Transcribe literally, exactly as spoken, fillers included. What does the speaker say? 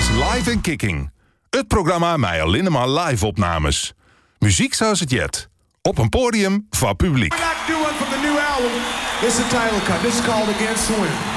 is Live en Kicking. Het programma met alleen maar live-opnames. Muziek zoals het jet. Op een podium van publiek. We'd like to do one from the new album. This is the title cut. This is called Against the Wind.